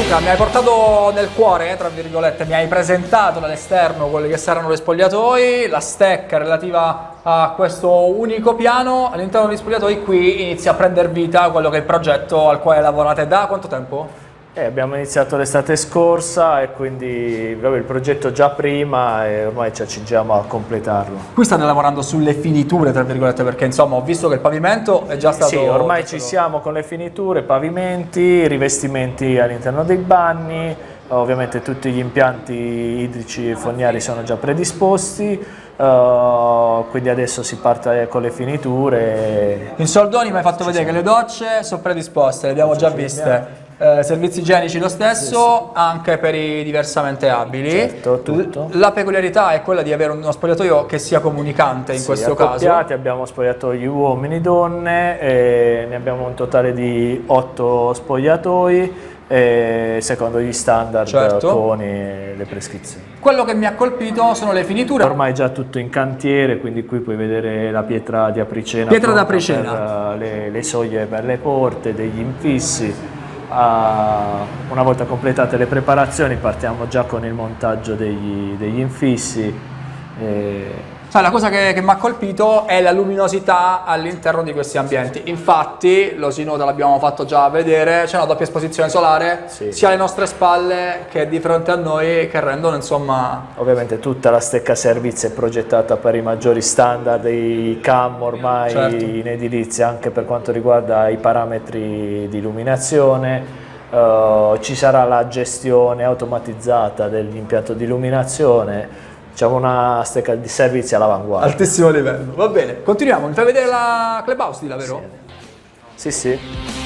Luca, mi hai portato nel cuore, tra virgolette, mi hai presentato dall'esterno quelli che saranno gli spogliatoi, la stecca relativa a questo unico piano. All'interno degli spogliatoi qui inizia a prendere vita quello che è il progetto al quale lavorate da quanto tempo? Abbiamo iniziato l'estate scorsa e quindi proprio il progetto già prima e ormai ci accingiamo a completarlo. Qui state lavorando sulle finiture, tra virgolette, perché insomma ho visto che il pavimento è già stato... Sì, ormai ci siamo con le finiture, pavimenti, rivestimenti all'interno dei bagni, ovviamente tutti gli impianti idrici e fognari sono già predisposti, quindi adesso si parte con le finiture. In soldoni mi hai fatto vedere che le docce sono predisposte, le abbiamo già viste. Servizi igienici lo stesso, anche per i diversamente abili. Certo, tutto. La peculiarità è quella di avere uno spogliatoio che sia comunicante in questo caso. Abbiamo spogliatoi uomini donne, ne abbiamo un totale di 8 spogliatoi secondo gli standard, certo, con le prescrizioni. Quello che mi ha colpito sono le finiture. Ormai è già tutto in cantiere, quindi qui puoi vedere la pietra di apricena, d'Apricena, per le soglie per le porte, degli infissi. Una volta completate le preparazioni partiamo già con il montaggio degli infissi. Sai, la cosa che mi ha colpito è la luminosità all'interno di questi ambienti. Infatti, lo si nota, l'abbiamo fatto già vedere, c'è una doppia esposizione solare, sì, sia alle nostre spalle che di fronte a noi, che rendono insomma... Ovviamente tutta la stecca servizi è progettata per i maggiori standard, i CAM ormai, certo, in edilizia, anche per quanto riguarda i parametri di illuminazione. Ci sarà la gestione automatizzata dell'impianto di illuminazione. Diciamo una stecca di servizi all'avanguardia. Altissimo livello, va bene. Continuiamo, mi fai vedere la clubhouse di là, vero? Sì, sì.